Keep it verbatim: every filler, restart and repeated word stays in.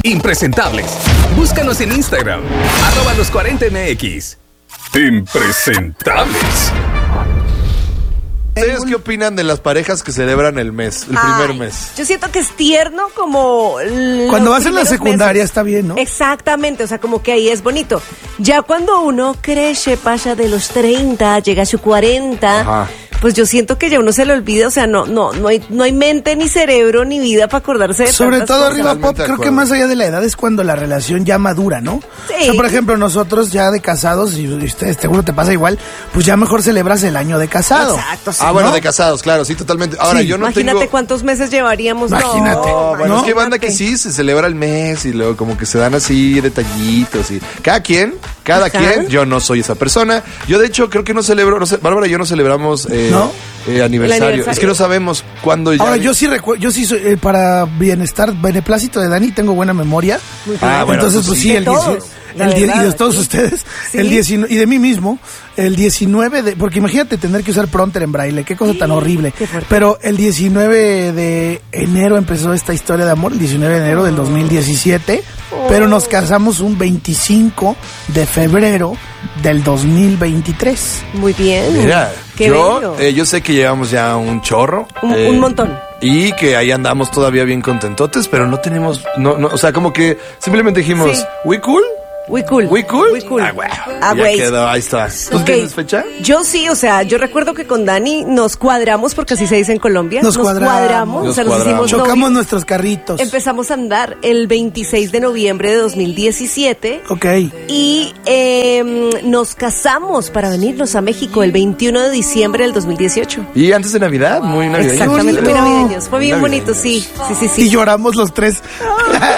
Impresentables. Búscanos en Instagram, arroba los cuarenta M X. Impresentables. ¿Ustedes qué opinan de las parejas que celebran el mes, el Ay, primer mes? Yo siento que es tierno como... Cuando vas en la secundaria está bien, ¿no? Exactamente, o sea, como que ahí es bonito. Ya cuando uno crece, pasa de los treinta, llega a su cuarenta... Ajá. Pues yo siento que ya uno se le olvida, o sea, no no no hay no hay mente, ni cerebro, ni vida para acordarse de Sobre todo cosas. arriba pop, creo que más allá de la edad es cuando la relación ya madura, ¿no? Sí. O sea, por ejemplo, nosotros ya de casados, y ustedes seguro te pasa igual, pues ya mejor celebras el año de casado. Exacto, sí. Ah, bueno, ¿no? De casados, claro, sí, totalmente. Ahora, Sí. yo no Imagínate tengo... cuántos meses llevaríamos. Imagínate. No, Bueno, ¿no? es que hay banda que sí se celebra el mes y luego como que se dan así detallitos y cada quien, cada Ajá. quien, yo no soy esa persona. Yo de hecho creo que no celebro, no sé, Bárbara y yo no celebramos eh, ¿No? eh, aniversario. aniversario. Es que no sabemos cuándo ya. Ahora, yo sí recuerdo, yo sí soy, eh, para bienestar, beneplácito de Dani, tengo buena memoria. Ah, bueno, entonces, pues pues sí. sí, De el todos, dieciocho, la el die- y verdad, de todos sí. ustedes, Sí. el diecinueve, y de mí mismo, el diecinueve de, porque imagínate tener que usar prompter en braille, qué cosa tan horrible. Qué fuerte. Pero el diecinueve de enero empezó esta historia de amor, el diecinueve de enero del dos mil diecisiete, pero nos casamos un veinticinco de febrero del dos mil veintitrés. Muy bien. Mira, Qué yo, bello. eh, yo sé que llevamos ya un chorro. Un- eh, un montón. Y que ahí andamos todavía bien contentotes, pero no tenemos, no, no, o sea, como que simplemente dijimos, Sí. ¿we cool? We cool. ¿We cool? We cool. Ah, bueno, Ah, ya güey. quedó, ahí está. ¿Tú Ok. tienes fecha? Yo sí, o sea, yo recuerdo que con Dani nos cuadramos, porque así se dice en Colombia. Nos cuadramos. o sea, Nos nos hicimos cuadramos. Chocamos novios. nuestros carritos. Empezamos a andar el veintiséis de noviembre de dos mil diecisiete. Ok. Y eh, nos casamos para venirnos a México el veintiuno de diciembre del dos mil dieciocho. Y antes de Navidad, muy navideño. Exactamente, muy bonito. navideños. Fue bien Navideños. bonito, sí. Sí, sí, sí. Y lloramos los tres.